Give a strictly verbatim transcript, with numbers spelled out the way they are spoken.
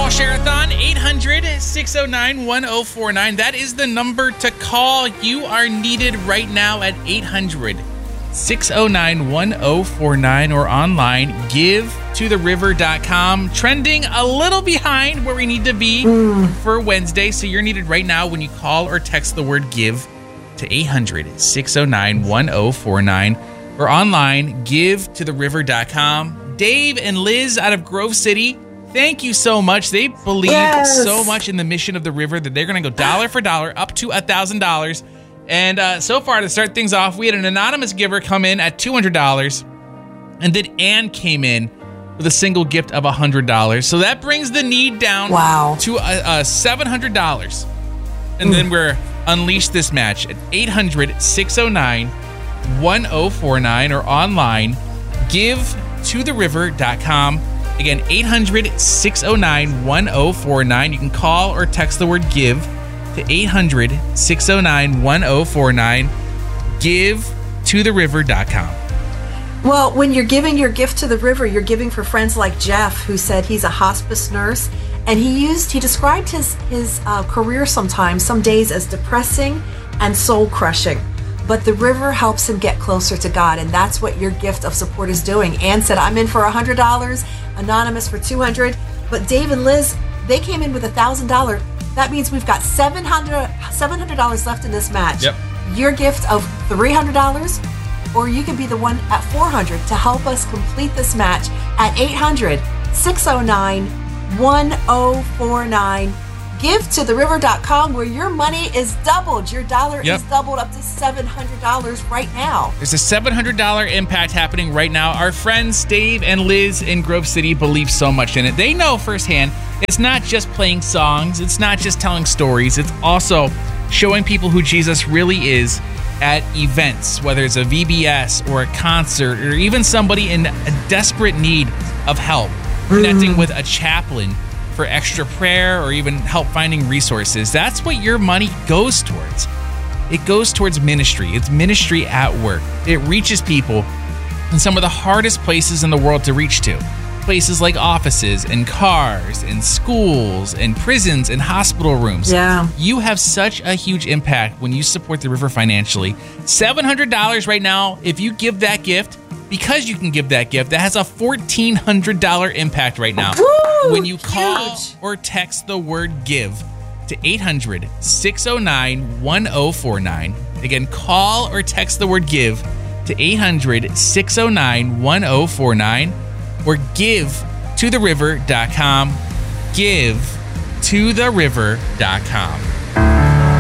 Call Share-a-thon, eight hundred, six oh nine, one oh four nine. That is the number to call. You are needed right now at eight hundred, six oh nine, one oh four nine or online, give to the river dot com. Trending a little behind where we need to be mm. for Wednesday, so you're needed right now when you call or text the word give to eight hundred, six oh nine, one oh four nine or online, give to the river dot com. Dave and Liz out of Grove City, thank you so much. They believe yes. so much in the mission of the river that they're going to go dollar for dollar up to one thousand dollars. And uh, so far, to start things off, we had an anonymous giver come in at two hundred dollars. And then Ann came in with a single gift of one hundred dollars. So that brings the need down wow. to uh, uh, seven hundred dollars. And mm. then we're unleash this match at eight hundred, six oh nine, one oh four nine or online, give to the river dot com. Again, eight hundred, six oh nine, one oh four nine. You can call or text the word give to eight hundred, six oh nine, one oh four nine. give to the river dot com. Well, when you're giving your gift to the river, you're giving for friends like Jeff, who said he's a hospice nurse, and he used he described his his uh, career sometimes, some days, as depressing and soul crushing. But the river helps him get closer to God, and that's what your gift of support is doing. Ann said, I'm in for one hundred dollars, Anonymous for two hundred dollars, but Dave and Liz, they came in with one thousand dollars. That means we've got seven hundred dollars left in this match. Yep. Your gift of three hundred dollars, or you can be the one at four hundred dollars to help us complete this match at eight hundred, six oh nine, one oh four nine. give to the river dot com, where your money is doubled. Your dollar yep. is doubled up to seven hundred dollars right now. There's a seven hundred dollars impact happening right now. Our friends Dave and Liz in Grove City believe so much in it. They know firsthand it's not just playing songs. It's not just telling stories. It's also showing people who Jesus really is at events, whether it's a V B S or a concert or even somebody in a desperate need of help, connecting mm. with a chaplain for extra prayer or even help finding resources. That's what your money goes towards. It goes towards ministry. It's ministry at work. It reaches people in some of the hardest places in the world to reach to. Places like offices and cars and schools and prisons and hospital rooms. Yeah. You have such a huge impact when you support the river financially. seven hundred dollars right now, if you give that gift, because you can give that gift, that has a fourteen hundred dollars impact right now. Woo, when you call huge. or text the word give to eight hundred, six oh nine, one oh four nine. Again, call or text the word give to eight hundred, six oh nine, one oh four nine or give to the river dot com. give to the river dot com.